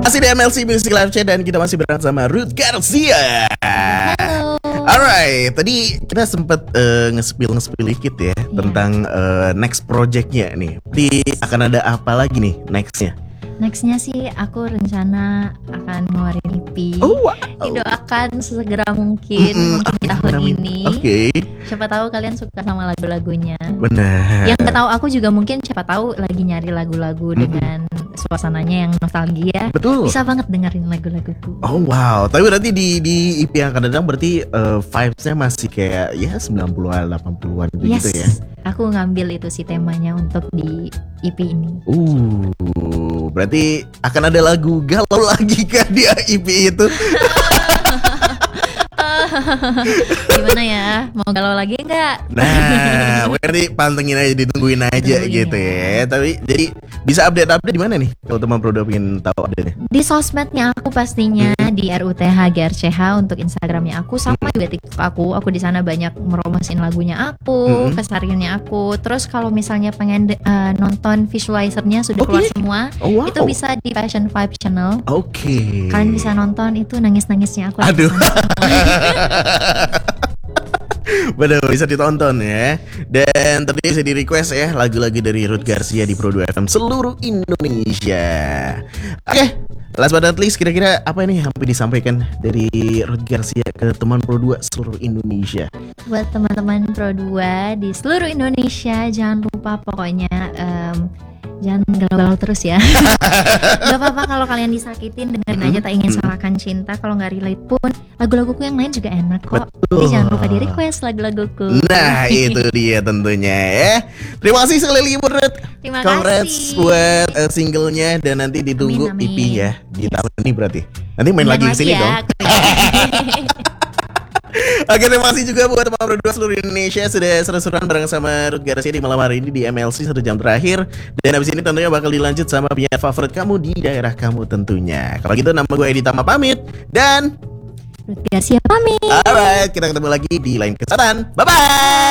Masih di MLC Music Live Chat dan kita masih bersama Ruth Garcia. Halo. Alright, tadi kita sempat nge-spill dikit ya tentang next projectnya nih. Nanti akan ada apa lagi nih nextnya? Nextnya sih aku rencana akan ngeluarin EP. Oh, wow. Didoakan sesegera mungkin di tahun ini. Oke. Siapa tahu kalian suka sama lagu-lagunya. Benar. Yang nggak tahu aku juga mungkin siapa tahu lagi nyari lagu-lagu dengan suasananya yang nostalgia. Betul. Bisa banget dengerin lagu-laguku. Oh wow, tapi berarti di EP yang akan datang berarti vibes-nya masih kayak ya 90-an, 80-an gitu ya. Aku ngambil itu sih temanya untuk di EP ini. Berarti akan ada lagu galau lagi kan di EP itu? Gimana ya? Mau galau lagi enggak? Nah, berarti pantengin aja, ditungguin aja gitu ya. Tapi jadi bisa update di mana nih kalau teman Prodo pengen tahu update-nya? Di sosmednya aku pastinya di RUTH GRCH untuk Instagramnya aku, sama juga TikTok aku. Aku di sana banyak meromosin lagunya aku, kesehariannya aku. Terus kalau misalnya pengen nonton visualizernya sudah keluar semua, itu bisa di Fashion Vibe Channel. Oke. Kalian bisa nonton itu nangis-nangisnya aku. Aduh. Benar, bisa ditonton ya. Dan tadi bisa di request ya lagu-lagu dari Ruth Garcia di Pro 2 FM seluruh Indonesia. Oke, last but not least, kira-kira apa nih yang hampir disampaikan dari Ruth Garcia ke teman Pro 2 seluruh Indonesia? Buat teman-teman Pro 2 di seluruh Indonesia, jangan lupa pokoknya jangan galau-galau terus ya. Gak apa-apa kalau kalian disakitin, dengerin aja Tak Ingin Salahkan Cinta. Kalau gak relate pun lagu-laguku yang lain juga enak kok. Jadi jangan lupa di request lagu-laguku. Nah itu dia tentunya ya. Terima kasih sekali lagi Ruth. Terima Congrats kasih buat singlenya. Dan nanti ditunggu Amin. EP ya di tahun ini berarti. Nanti main lagi kesini ya, dong. Oke, terima kasih juga buat teman berdua seluruh Indonesia sudah seru-seruan bareng sama Ruth Garcia di malam hari ini di MLC 1 jam terakhir. Dan habis ini tentunya bakal dilanjut sama penyanyi favorit kamu di daerah kamu tentunya. Kalau gitu nama gue Edi Tama pamit dan Ruth Garcia pamit. alright, kita ketemu lagi di lain kesempatan. Bye bye.